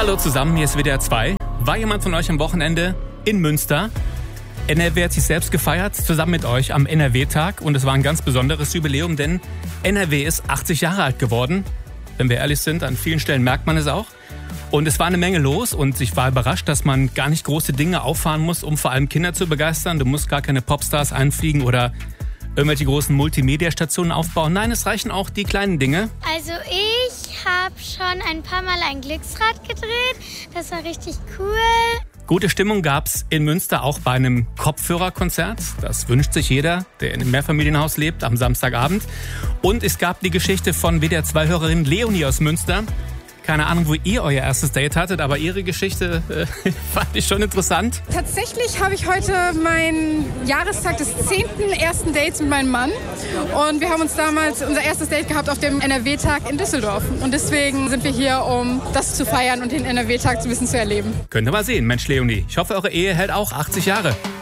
Hallo zusammen, hier ist WDR 2. War jemand von euch am Wochenende in Münster? NRW hat sich selbst gefeiert, zusammen mit euch am NRW-Tag. Und es war ein ganz besonderes Jubiläum, denn NRW ist 80 Jahre alt geworden. Wenn wir ehrlich sind, an vielen Stellen merkt man es auch. Und es war eine Menge los und ich war überrascht, dass man gar nicht große Dinge auffahren muss, um vor allem Kinder zu begeistern. Du musst gar keine Popstars einfliegen oder irgendwelche großen Multimedia-Stationen aufbauen. Nein, es reichen auch die kleinen Dinge. Also ich habe schon ein paar Mal ein Glücksrad gedreht. Das war richtig cool. Gute Stimmung gab's in Münster auch bei einem Kopfhörerkonzert. Das wünscht sich jeder, der in einem Mehrfamilienhaus lebt, am Samstagabend. Und es gab die Geschichte von WDR2-Hörerin Leonie aus Münster. Keine Ahnung, wo ihr euer erstes Date hattet, aber ihre Geschichte fand ich schon interessant. Tatsächlich habe ich heute meinen Jahrestag des 10. ersten Dates mit meinem Mann. Und wir haben uns damals unser erstes Date gehabt auf dem NRW-Tag in Düsseldorf. Und deswegen sind wir hier, um das zu feiern und den NRW-Tag so ein bisschen zu erleben. Könnt ihr mal sehen, Mensch Leonie. Ich hoffe, eure Ehe hält auch 80 Jahre.